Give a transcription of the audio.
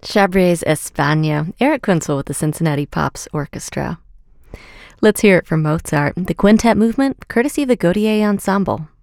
Chabres España, Eric Kunzel with the Cincinnati Pops Orchestra. Let's hear it from Mozart, the quintet movement, courtesy of the Gaudier Ensemble.